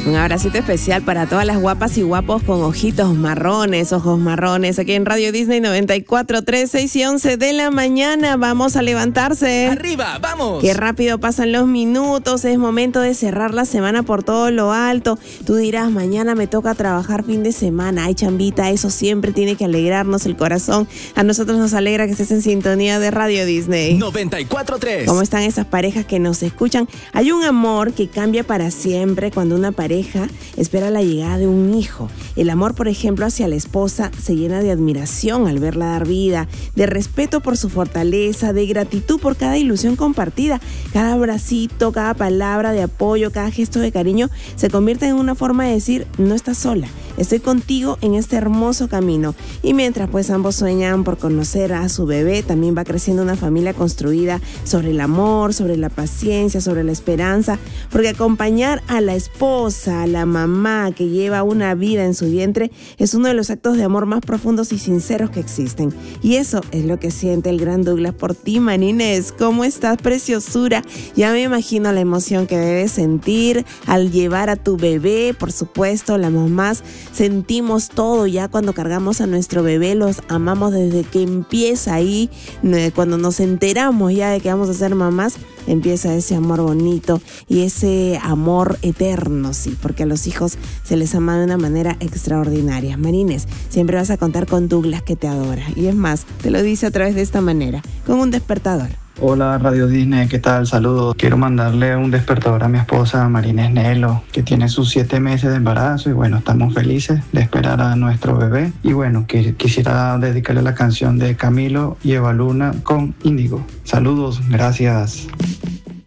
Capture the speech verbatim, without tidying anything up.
Un abracito especial para todas las guapas y guapos con ojitos marrones, ojos marrones, aquí en Radio Disney noventa y cuatro punto tres, seis y once de la mañana. Vamos a levantarse. ¡Arriba, vamos! Qué rápido pasan los minutos, es momento de cerrar la semana por todo lo alto. Tú dirás, mañana me toca trabajar fin de semana. Ay, chambita, eso siempre tiene que alegrarnos el corazón. A nosotros nos alegra que estés en sintonía de Radio Disney noventa y cuatro punto tres. ¿Cómo están esas parejas que nos escuchan? Hay un amor que cambia para siempre cuando una pareja espera la llegada de un hijo. El amor, por ejemplo, hacia la esposa se llena de admiración al verla dar vida, de respeto por su fortaleza, de gratitud por cada ilusión compartida. Cada abracito, cada palabra de apoyo, cada gesto de cariño se convierte en una forma de decir, no estás sola, estoy contigo en este hermoso camino. Y mientras pues ambos sueñan por conocer a su bebé, también va creciendo una familia construida sobre el amor, sobre la paciencia, sobre la esperanza, porque acompañar a la esposa, a la mamá que lleva una vida en su vientre, es uno de los actos de amor más profundos y sinceros que existen. Y eso es lo que siente el gran Douglas por ti, Marines. ¿Cómo estás, preciosura? Ya me imagino la emoción que debes sentir al llevar a tu bebé. Por supuesto, las mamás sentimos todo ya cuando cargamos a nuestro bebé, los amamos desde que empieza ahí, cuando nos enteramos ya de que vamos a ser mamás, empieza ese amor bonito y ese amor eterno, sí, porque a los hijos se les ama de una manera extraordinaria. Marines, siempre vas a contar con Douglas, que te adora, y es más, te lo dice a través de esta manera, con un despertador. Hola Radio Disney, ¿qué tal? Saludos. Quiero mandarle un despertador a mi esposa Marines Nelo, que tiene sus siete meses de embarazo y bueno, estamos felices de esperar a nuestro bebé. Y bueno, que quisiera dedicarle la canción de Camilo y Eva Luna con Índigo. Saludos, gracias.